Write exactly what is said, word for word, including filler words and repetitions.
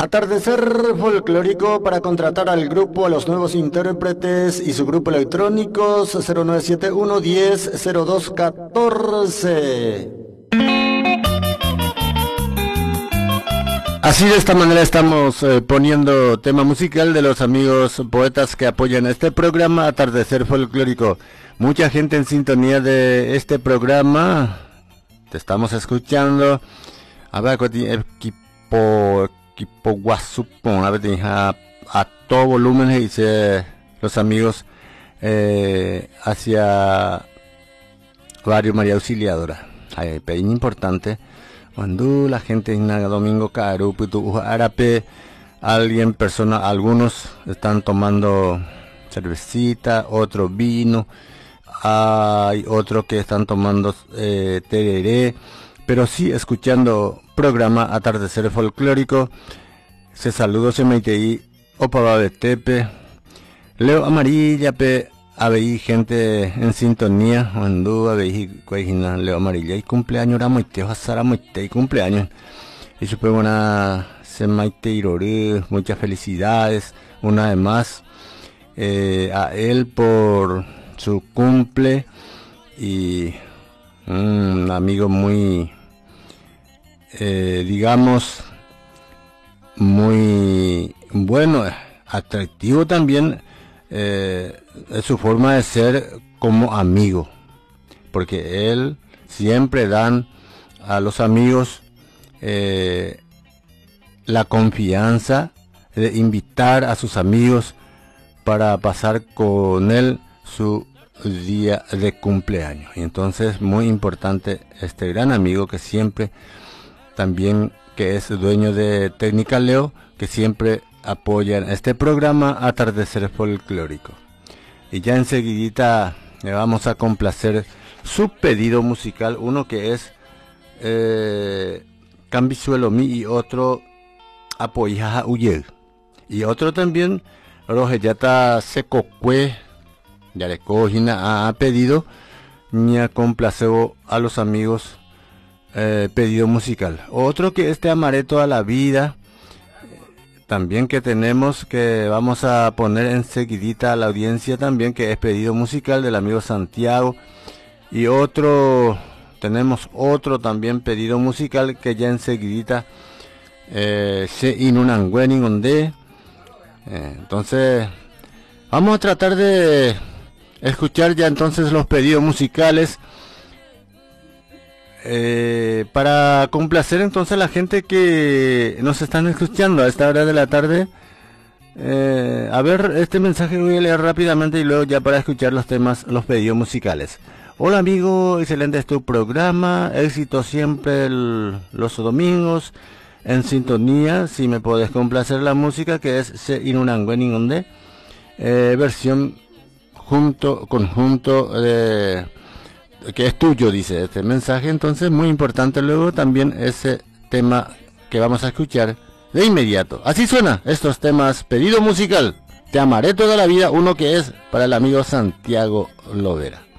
Atardecer folclórico para contratar al grupo, a los nuevos intérpretes y su grupo electrónicos cero nueve siete uno diez cero dos catorce. Así de esta manera estamos eh, poniendo tema musical de los amigos poetas que apoyan este programa Atardecer Folclórico. Mucha gente en sintonía de este programa. Te estamos escuchando. A ver, equipo, equipo Guasupón, a ver, a, a todo volumen dice los amigos eh, hacia Barrio María Auxiliadora. Hay peña importante. Cuando la gente en Domingo Caru, Putu, Arape, alguien, persona, algunos están tomando cervecita, otro vino, hay otros que están tomando eh, tereré, pero sí escuchando programa Atardecer Folclórico. Se saludo, se meitei, opa Tepe, Leo Amarilla, pe, habéis gente en sintonía, cuando habéis cuajina Leo Amarilla y cumpleaños, era muy teo, Sara muy te cumpleaños. Y supe una semaiteiroré, muchas felicidades, una vez más, eh, a él por su cumple y un amigo muy, eh, digamos, muy bueno, atractivo también. Eh, es su forma de ser como amigo, porque él siempre dan a los amigos eh, la confianza de invitar a sus amigos para pasar con él su día de cumpleaños. Y entonces muy importante este gran amigo que siempre también, que es dueño de Técnica Leo, que siempre apoyan este programa Atardecer Folclórico. Y ya enseguidita le vamos a complacer su pedido musical, uno que es eh, Cambisuelo Mi y otro Apoyaja Uyel. Y otro también Rojeyata Secocue, ya le cogina ha pedido, ni a complaceo a los amigos eh, pedido musical. Otro que este amaré toda la vida. También que tenemos, que vamos a poner enseguidita a la audiencia también, que es pedido musical del amigo Santiago. Y otro, tenemos otro también pedido musical que ya enseguidita eh, se inunangüen donde. Eh, entonces, vamos a tratar de escuchar ya entonces los pedidos musicales. Eh, para complacer entonces a la gente que nos están escuchando a esta hora de la tarde. Eh, a ver, este mensaje voy a leer rápidamente y luego ya para escuchar los temas, los pedidos musicales. Hola amigo, excelente es tu programa, éxito siempre el, los domingos, en sintonía, si me puedes complacer la música que es Se Inunangüen eh, versión junto, conjunto de... que es tuyo, dice este mensaje. Entonces muy importante luego también ese tema que vamos a escuchar de inmediato. Así suena estos temas pedido musical. Te amaré toda la vida, uno que es para el amigo Santiago Lovera.